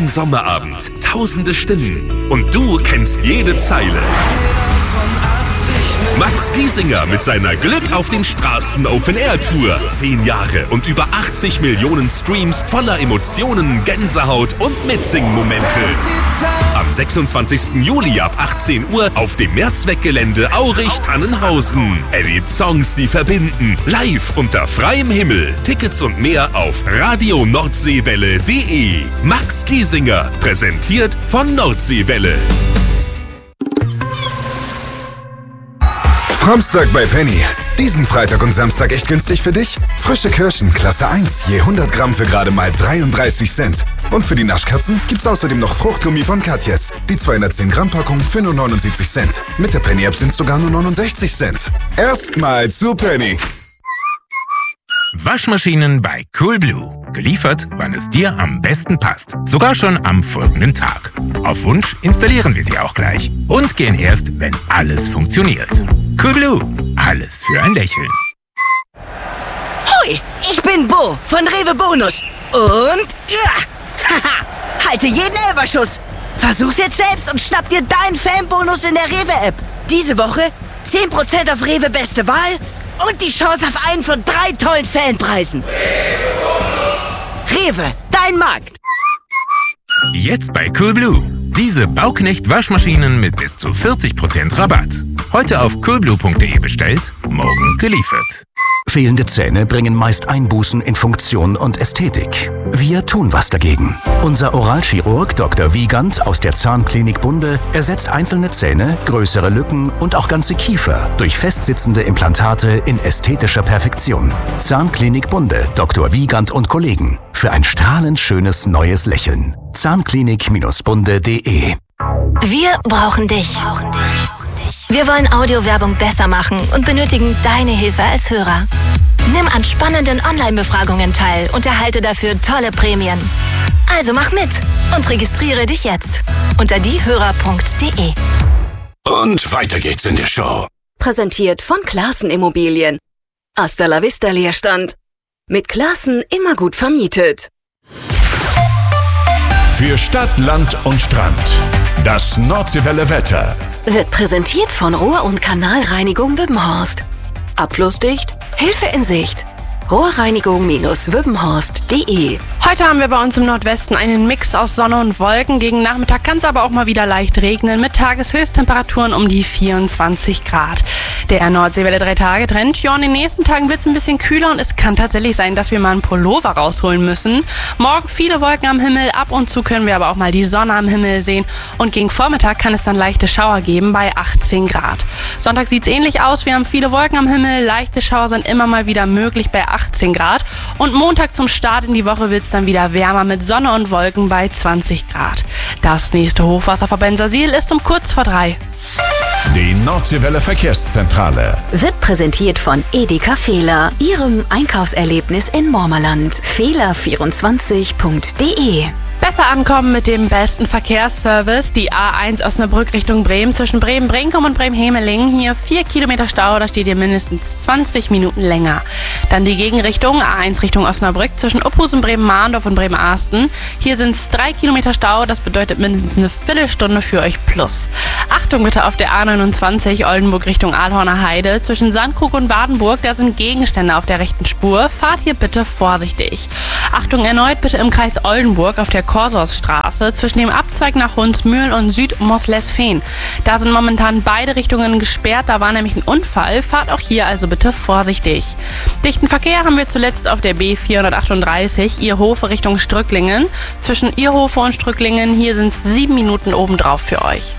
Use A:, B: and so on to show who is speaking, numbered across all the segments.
A: Sommerabend, tausende Stimmen und du kennst jede Zeile. Max Giesinger mit seiner Glück auf den Straßen Open-Air-Tour. 10 Jahre und über 80 Millionen Streams voller Emotionen, Gänsehaut und Mitsingen-Momente. Am 26. Juli ab 18 Uhr auf dem Mehrzweckgelände Aurich-Tannenhausen. Erlebt Songs, die verbinden. Live unter freiem Himmel. Tickets und mehr auf radionordseewelle.de. Max Giesinger, präsentiert von Nordseewelle.
B: Samstag bei Penny. Diesen Freitag und Samstag echt günstig für dich? Frische Kirschen, Klasse 1, je 100 Gramm für gerade mal 33 Cent. Und für die Naschkatzen gibt's außerdem noch Fruchtgummi von Katjes. Die 210 Gramm Packung für nur 79 Cent. Mit der Penny-App sind's sogar nur 69 Cent. Erstmal zu Penny.
C: Waschmaschinen bei Coolblue. Geliefert, wann es dir am besten passt. Sogar schon am folgenden Tag. Auf Wunsch installieren wir sie auch gleich. Und gehen erst, wenn alles funktioniert. Coolblue. Alles für ein Lächeln.
D: Hoi, ich bin Bo von Rewe Bonus. Und haha, halte jeden Elferschuss. Versuch's jetzt selbst und schnapp dir deinen Fanbonus in der Rewe-App. Diese Woche 10% auf Rewe Beste Wahl und die Chance auf einen von 3 tollen Fanpreisen. Rewe, dein Markt.
C: Jetzt bei Coolblue. Diese Bauknecht-Waschmaschinen mit bis zu 40% Rabatt. Heute auf coolblue.de bestellt, morgen geliefert.
E: Fehlende Zähne bringen meist Einbußen in Funktion und Ästhetik. Wir tun was dagegen. Unser Oralchirurg Dr. Wiegand aus der Zahnklinik Bunde ersetzt einzelne Zähne, größere Lücken und auch ganze Kiefer durch festsitzende Implantate in ästhetischer Perfektion. Zahnklinik Bunde, Dr. Wiegand und Kollegen. Für ein strahlend schönes neues Lächeln. Zahnklinik-bunde.de.
F: Wir brauchen dich. Wir wollen Audiowerbung besser machen und benötigen deine Hilfe als Hörer. Nimm an spannenden Online-Befragungen teil und erhalte dafür tolle Prämien. Also mach mit und registriere dich jetzt unter diehörer.de.
C: Und weiter geht's in der Show.
G: Präsentiert von Classen Immobilien. Hasta la vista Leerstand. Mit Classen immer gut vermietet.
H: Für Stadt, Land und Strand. Das Nordseewelle Wetter.
G: Wird präsentiert von Rohr- und Kanalreinigung Wippenhorst. Abflussdicht, Hilfe in Sicht. Rohrreinigung-wippenhorst.de.
I: Heute haben wir bei uns im Nordwesten einen Mix aus Sonne und Wolken. Gegen Nachmittag kann es aber auch mal wieder leicht regnen mit Tageshöchsttemperaturen um die 24 Grad. Der Nordseewelle 3-Tage-Trend. Ja, in den nächsten Tagen wird es ein bisschen kühler und es kann tatsächlich sein, dass wir mal einen Pullover rausholen müssen. Morgen viele Wolken am Himmel, ab und zu können wir aber auch mal die Sonne am Himmel sehen. Und gegen Vormittag kann es dann leichte Schauer geben bei 18 Grad. Sonntag sieht es ähnlich aus. Wir haben viele Wolken am Himmel, leichte Schauer sind immer mal wieder möglich bei 18 Grad. Und Montag zum Start in die Woche wird es dann wieder wärmer mit Sonne und Wolken bei 20 Grad. Das nächste Hochwasser vor Bensersiel ist um kurz vor 3.
H: Die Nordseewelle Verkehrszentrale.
G: Wird präsentiert von Edeka Fehler, Ihrem Einkaufserlebnis in Mormerland. Fehler24.de.
I: Besser ankommen mit dem besten Verkehrsservice. Die A1 Osnabrück Richtung Bremen zwischen Bremen-Brinkum und Bremen-Hemeling. Hier 4 Kilometer Stau, da steht ihr mindestens 20 Minuten länger. Dann die Gegenrichtung A1 Richtung Osnabrück zwischen Uphusen, Bremen-Mahndorf und Bremen-Arsten. Hier sind es 3 Kilometer Stau, das bedeutet mindestens eine Viertelstunde für euch plus. Achtung bitte auf der A29 Oldenburg Richtung Aalhorner Heide. Zwischen Sandkrug und Wadenburg, da sind Gegenstände auf der rechten Spur. Fahrt hier bitte vorsichtig. Achtung erneut bitte im Kreis Oldenburg auf der Korsorsstraße zwischen dem Abzweig nach Hunsmühl und Süd-Moslesfehn. Da sind momentan beide Richtungen gesperrt, da war nämlich ein Unfall. Fahrt auch hier also bitte vorsichtig. Dichten Verkehr haben wir zuletzt auf der B438 Ierhofe Richtung Strücklingen. Zwischen Ierhofe und Strücklingen, hier sind es 7 Minuten obendrauf für euch.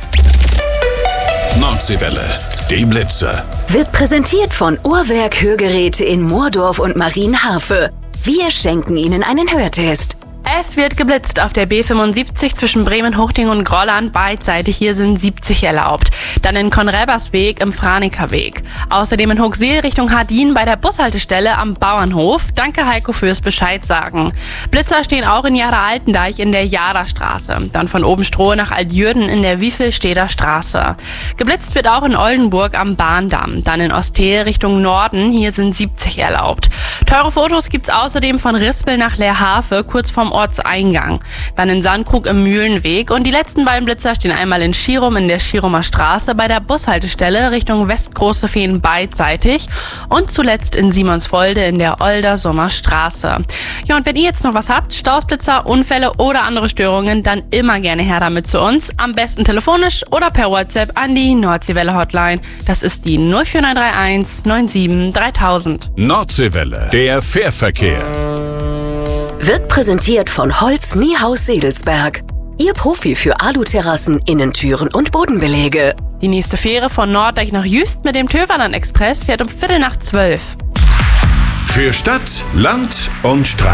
H: Nordseewelle, die Blitze.
G: Wird präsentiert von Uhrwerk Hörgeräte in Moordorf und Marienhafe. Wir schenken Ihnen einen Hörtest.
I: Es wird geblitzt auf der B75 zwischen Bremen-Huchting und Grolland. Beidseitig hier sind 70 erlaubt. Dann in Konrebersweg im Franekerweg. Außerdem in Huxil Richtung Hardin bei der Bushaltestelle am Bauernhof. Danke Heiko fürs Bescheid sagen. Blitzer stehen auch in Jara-Altendeich in der Jara-Straße. Dann von Obenstrohe nach Altjürden in der Wiefelsteder Straße. Geblitzt wird auch in Oldenburg am Bahndamm. Dann in Ostel Richtung Norden. Hier sind 70 erlaubt. Teure Fotos gibt's außerdem von Rispel nach Leerhafe, kurz vorm Ortseingang. Dann in Sandkrug im Mühlenweg. Und die letzten beiden Blitzer stehen einmal in Schirum in der Schirumer Straße bei der Bushaltestelle Richtung Westgroße Feen beidseitig. Und zuletzt in Simonsvolde in der Oldersummer Straße. Ja, und wenn ihr jetzt noch was habt, Staus, Blitzer, Unfälle oder andere Störungen, dann immer gerne her damit zu uns. Am besten telefonisch oder per WhatsApp an die Nordseewelle Hotline. Das ist die 04931 97 3000.
H: Nordseewelle, der Fährverkehr.
G: Wird präsentiert von Holz Niehaus Sedelsberg. Ihr Profi für Aluterrassen, Innentüren und Bodenbeläge.
I: Die nächste Fähre von Norddeich nach Jüst mit dem Töverland Express fährt um 11:45.
H: Für Stadt, Land und Strand.